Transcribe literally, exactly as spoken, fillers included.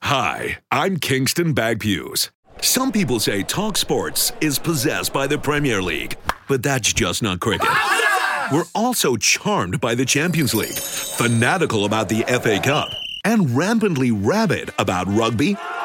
Hi, I'm Kingston Bagpuse. Some people say Talk Sports is possessed by the Premier League, but that's just not cricket. We're also charmed by the Champions League, fanatical about the F A Cup, and rampantly rabid about rugby,